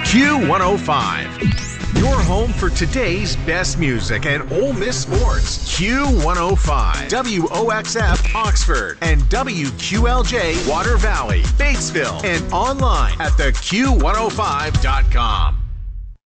Q105. Your home for today's best music and Ole Miss sports. Q105. WOXF Oxford and WQLJ Water Valley, Batesville, and online at theq105.com.